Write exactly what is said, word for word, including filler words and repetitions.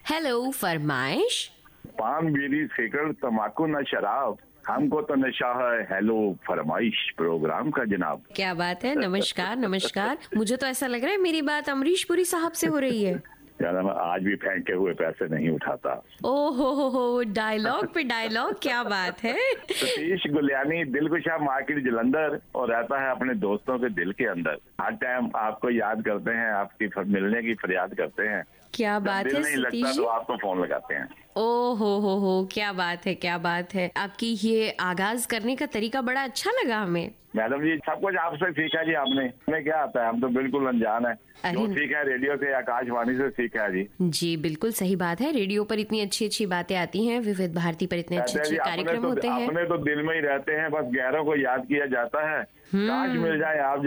Hello, फरमाइश। पान बीड़ी cigarette तम्बाकू न शराब, हमको तो नशा है हेलो फरमाइश प्रोग्राम का जनाब। क्या बात है। नमस्कार नमस्कार। मुझे तो ऐसा लग रहा है मेरी बात अमरीश पुरी साहब से हो रही है। यार मैं आज भी फेंके हुए पैसे नहीं उठाता। ओ हो हो हो, डायलॉग पे डायलॉग, क्या बात है। सतीश गुलियानी, दिलकुशा मार्केट जलंधर, और रहता है अपने दोस्तों के दिल के अंदर। हर टाइम आपको याद करते हैं, आपकी मिलने की फरियाद करते हैं। क्या बात दिल है नहीं सतीश लगता जी। तो आपको फोन लगाते हैं। ओ हो हो हो, क्या बात है क्या बात है। आपकी ये आगाज करने का तरीका बड़ा अच्छा लगा हमें। मैडम जी, सब कुछ आपसे सीखा जी आपने। हमें क्या आता है, हम तो बिल्कुल अनजान है। जो अरे सीखा है रेडियो से, आकाशवाणी से सीखा है जी। जी बिल्कुल सही बात है। रेडियो पर इतनी अच्छी अच्छी बातें आती हैं, विविध भारती पर इतने अच्छे कहते हैं अच्छे जी, अपने कार्यक्रम तो होते हैं। अपने तो दिल में ही रहते हैं, बस गैरों को याद किया जाता है। काश हम्म। मिल जाए आप